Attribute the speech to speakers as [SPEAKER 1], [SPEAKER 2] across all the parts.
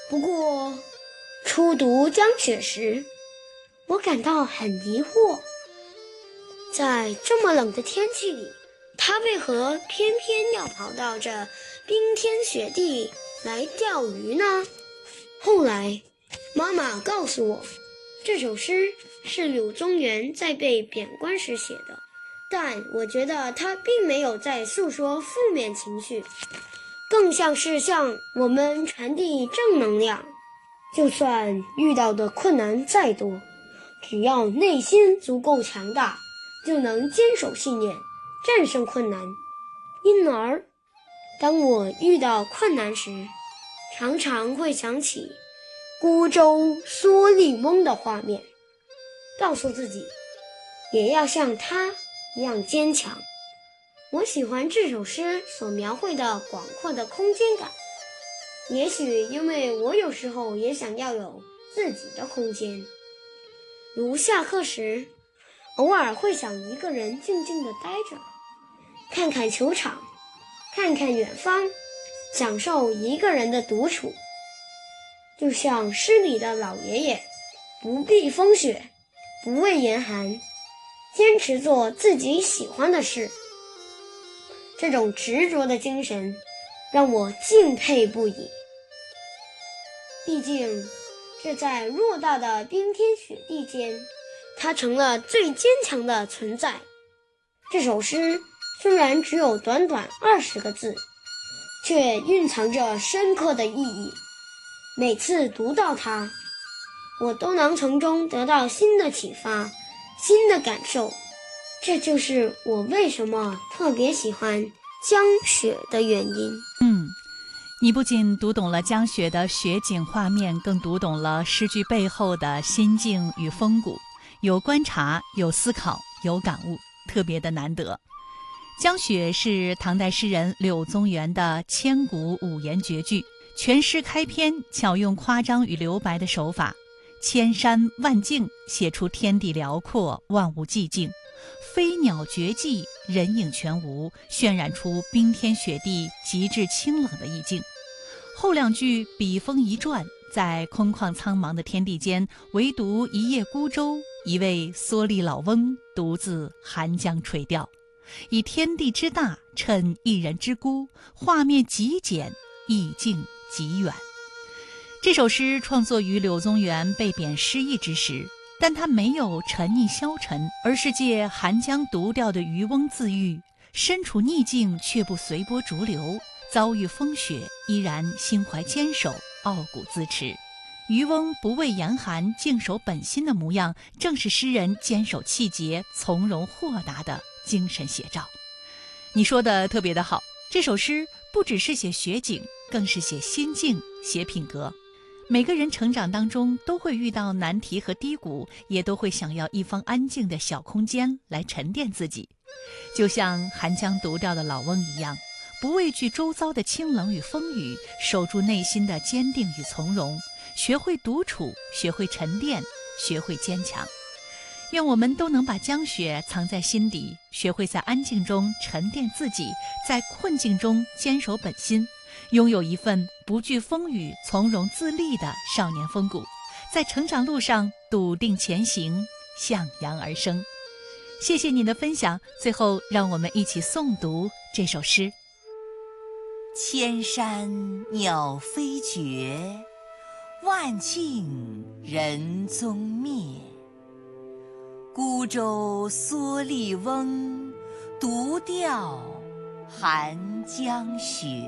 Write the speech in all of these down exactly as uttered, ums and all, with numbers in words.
[SPEAKER 1] 不过初读江雪时，我感到很疑惑，在这么冷的天气里，他为何偏偏要跑到这冰天雪地来钓鱼呢？后来妈妈告诉我，这首诗是柳宗元在被贬官时写的，但我觉得他并没有在诉说负面情绪，更像是向我们传递正能量。就算遇到的困难再多，只要内心足够强大，就能坚守信念，战胜困难。因而当我遇到困难时，常常会想起孤舟蓑笠翁的画面，告诉自己也要像他一样坚强。我喜欢这首诗所描绘的广阔的空间感，也许因为我有时候也想要有自己的空间，如下课时偶尔会想一个人静静地待着，看看球场，看看远方，享受一个人的独处。就像诗里的老爷爷，不避风雪，不畏严寒，坚持做自己喜欢的事。这种执着的精神让我敬佩不已。毕竟这在偌大的冰天雪地间，它成了最坚强的存在。这首诗虽然只有短短二十个字，却蕴藏着深刻的意义。每次读到它，我都能从中得到新的启发，新的感受。这就是我为什么特别喜欢江雪的原因。
[SPEAKER 2] 嗯，你不仅读懂了江雪的雪景画面，更读懂了诗句背后的心境与风骨，有观察，有思考，有感悟，特别的难得。江雪是唐代诗人柳宗元的千古五言绝句，全诗开篇巧用夸张与留白的手法，千山万径写出天地辽阔，万物寂静，飞鸟绝迹，人影全无，渲染出冰天雪地极致清冷的意境。后两句笔锋一转，在空旷苍茫的天地间，唯独一叶孤舟，一位蓑笠老翁独自寒江垂钓，以天地之大衬一人之孤，画面极简，意境极远。这首诗创作于柳宗元被贬失意之时，但他没有沉溺消沉，而是借寒江独钓的渔翁自喻，身处逆境却不随波逐流，遭遇风雪依然心怀坚守，傲骨自持。渔翁不畏严寒，静守本心的模样，正是诗人坚守气节，从容豁达的精神写照。你说的特别的好，这首诗不只是写雪景，更是写心境，写品格。每个人成长当中都会遇到难题和低谷，也都会想要一方安静的小空间来沉淀自己。就像寒江独钓的老翁一样，不畏惧周遭的清冷与风雨，守住内心的坚定与从容，学会独处，学会沉淀，学会坚强。愿我们都能把江雪藏在心底，学会在安静中沉淀自己，在困境中坚守本心，拥有一份不惧风雨、从容自立的少年风骨，在成长路上笃定前行，向阳而生。谢谢你的分享，最后让我们一起诵读这首诗。
[SPEAKER 3] 千山鸟飞绝，万径人踪灭。孤舟蓑笠翁，独钓寒江雪。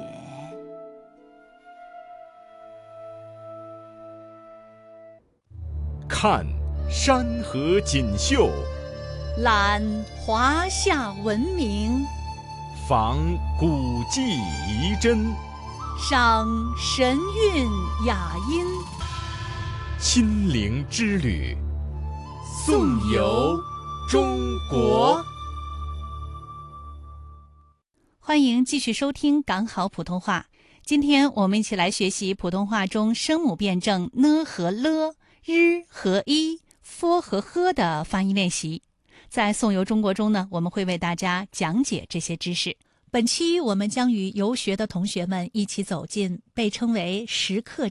[SPEAKER 4] 看山河锦绣，
[SPEAKER 2] 览华夏文明，
[SPEAKER 4] 访古迹遗珍，
[SPEAKER 2] 赏神韵雅音，
[SPEAKER 4] 心灵之旅，颂游中国。
[SPEAKER 2] 欢迎继续收听港好普通话。今天我们一起来学习普通话中声母辩证呢和了、日和一、f 和呵的发音练习。在颂游中国中呢，我们会为大家讲解这些知识。本期我们将与游学的同学们一起走进被称为时刻